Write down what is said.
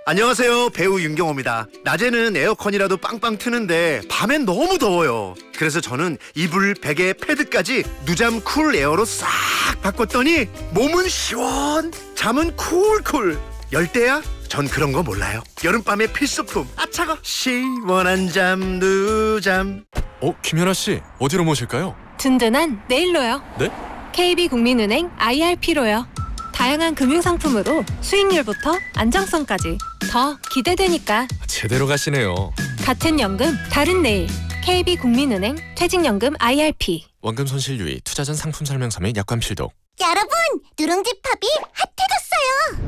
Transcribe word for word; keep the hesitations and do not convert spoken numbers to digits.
안녕하세요, 배우 윤경호입니다. 낮에는 에어컨이라도 빵빵 트는데 밤엔 너무 더워요. 그래서 저는 이불, 베개, 패드까지 누잠 쿨 에어로 싹 바꿨더니 몸은 시원, 잠은 쿨쿨. 열대야? 전 그런 거 몰라요. 여름밤의 필수품. 아 차가. 시원한 잠 누잠. 어, 김연아 씨, 어디로 모실까요? 든든한 내일로요. 네? 케이비국민은행 아이알피로요. 다양한 금융상품으로 수익률부터 안정성까지 더 기대되니까. 제대로 가시네요. 같은 연금 다른 내일. 케이비국민은행 퇴직연금 아이알피. 원금 손실 유의, 투자 전 상품 설명서 및 약관 필독. 여러분, 누룽지 팝이 핫해졌어요.